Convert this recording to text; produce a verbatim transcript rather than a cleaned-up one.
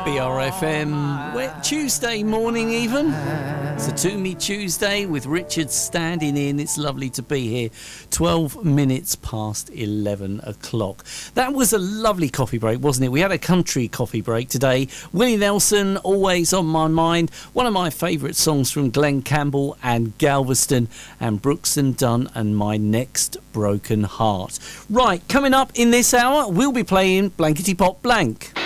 B R F M, wet Tuesday morning even. It's a To Me Tuesday with Richard standing in. It's lovely to be here. twelve minutes past eleven o'clock. That was a lovely coffee break, wasn't it? We had a country coffee break today. Willie Nelson, Always on My Mind. One of my favourite songs from Glenn Campbell and Galveston, and Brooks and Dunn and My Next Broken Heart. Right, coming up in this hour, we'll be playing Blankety Pop Blank.